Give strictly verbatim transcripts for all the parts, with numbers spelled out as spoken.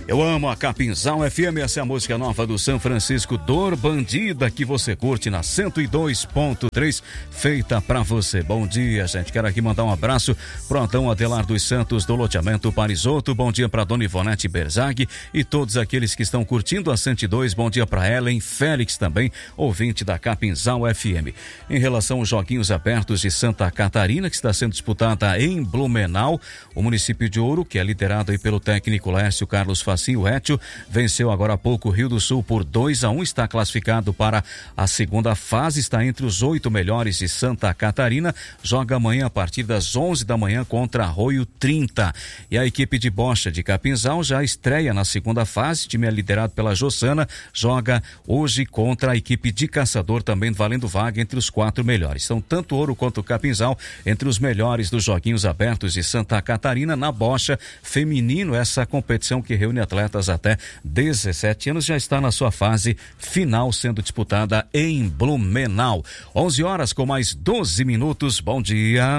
Eu amo a Capinzal F M, essa é a música nova do São Francisco, Dor Bandida, que você curte na cento e dois ponto três, feita pra você. Bom dia, gente. Quero aqui mandar um abraço pro Antão Adelar dos Santos, do loteamento Parisoto. Bom dia pra Dona Ivonete Berzag e todos aqueles que estão curtindo a cento e dois. Bom dia pra Ellen Félix também, ouvinte da Capinzal F M. Em relação aos Joguinhos Abertos de Santa Catarina, que está sendo disputada em Blumenau, o município de Ouro, que é liderado aí pelo técnico Lécio Carlos Facinho, o Étio, venceu agora há pouco o Rio do Sul por dois a um, está classificado para a segunda fase, está entre os oito melhores de Santa Catarina, joga amanhã a partir das onze da manhã contra Arroio trinta. E a equipe de bocha de Capinzal já estreia na segunda fase, time é liderado pela Jossana, joga hoje contra a equipe de Caçador, também valendo vaga entre os quatro melhores. São tanto Ouro quanto Capinzal entre os melhores dos Joguinhos Abertos de Santa Catarina. Na bocha feminino, essa competição que reúne atletas até dezessete anos já está na sua fase final, sendo disputada em Blumenau. onze horas com mais doze minutos. Bom dia.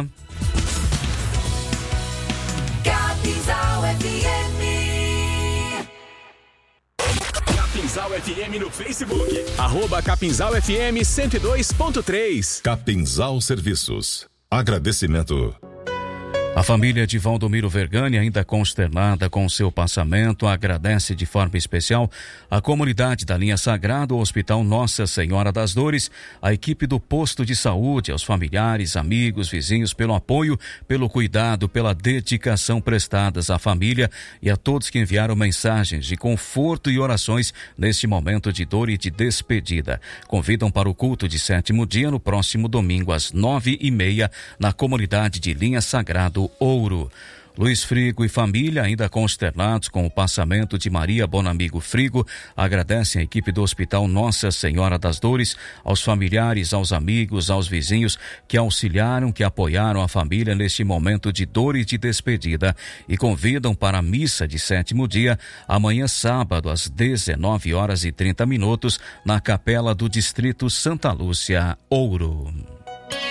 Capinzal F M. Capinzal F M no Facebook. Arroba Capinzal F M cento e dois ponto três. Capinzal Serviços. Agradecimento. A família de Valdomiro Vergani, ainda consternada com seu passamento, agradece de forma especial a comunidade da linha Sagrado, o Hospital Nossa Senhora das Dores, a equipe do posto de saúde, aos familiares, amigos, vizinhos, pelo apoio, pelo cuidado, pela dedicação prestadas à família e a todos que enviaram mensagens de conforto e orações neste momento de dor e de despedida. Convidam para o culto de sétimo dia no próximo domingo às nove e meia na comunidade de Linha Sagrado Ouro. Luiz Frigo e família, ainda consternados com o passamento de Maria Bonamigo Frigo, agradecem a equipe do Hospital Nossa Senhora das Dores, aos familiares, aos amigos, aos vizinhos que auxiliaram, que apoiaram a família neste momento de dor e de despedida e convidam para a missa de sétimo dia, amanhã sábado às dezenove horas e trinta minutos, na Capela do Distrito Santa Lúcia, Ouro.